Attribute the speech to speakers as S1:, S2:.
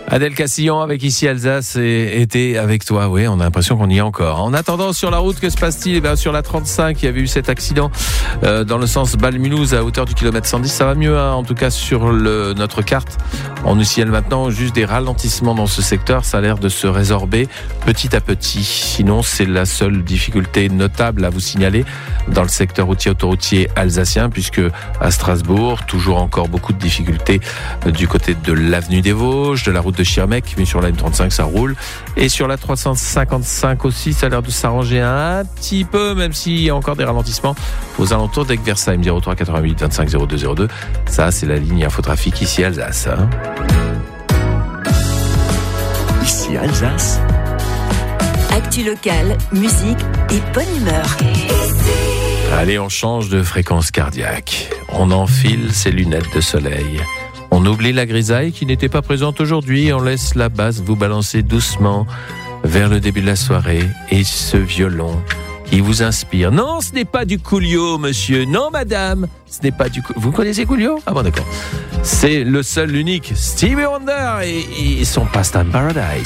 S1: Adèle Castillon avec Ici Alsace était avec toi. Oui, on a l'impression qu'on y est encore. En attendant, sur la route, que se passe-t-il ? Sur la 35, il y avait eu cet accident dans le sens Bâle-Mulhouse à hauteur du kilomètre 110. Ça va mieux, en tout cas sur notre carte. On nous signale maintenant juste des ralentissements dans ce secteur. Ça a l'air de se résorber petit à petit. Sinon, c'est la seule difficulté notable à vous signaler dans le secteur routier autoroutier alsacien, puisque à Strasbourg, toujours encore beaucoup de difficultés du côté de l'avenue des Vosges, de la route de Schirmeck, mais sur la M35 ça roule, et sur la 355 aussi, ça a l'air de s'arranger un petit peu, même s'il y a encore des ralentissements aux alentours d'Aigues-Versheim. 03 88 25 02 02. Ça, c'est la ligne infotrafic ici Alsace.
S2: Ici Alsace.
S3: Actu locale, musique et bonne humeur.
S1: Allez, on change de fréquence cardiaque. On enfile ses lunettes de soleil. On oublie la grisaille qui n'était pas présente aujourd'hui. On laisse la basse vous balancer doucement vers le début de la soirée. Et ce violon qui vous inspire. Non, ce n'est pas du Coolio, monsieur. Non, madame. Ce n'est pas du Coolio. Vous connaissez Coolio ? Ah bon, d'accord. C'est le seul, l'unique Stevie Wonder et son Pastime Paradise.